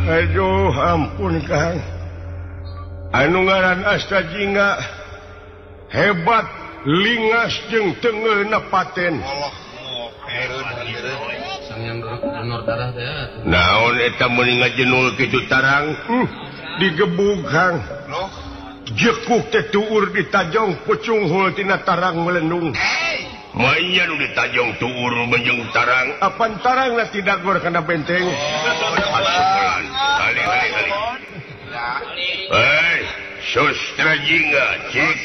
Aduh ampun Kang anu ngaran Asta Jingga hebat lingas jeung tengeuna paten naon eta meuni ngajenul kitu tarang digebug Kang jekuk teh tuur ditajong pucung hul tina tarang melendung Maya nu ditajong tuur menjeng tarang apan tarangna tidak gor kana benteng Hei, Sustra Jingga, cik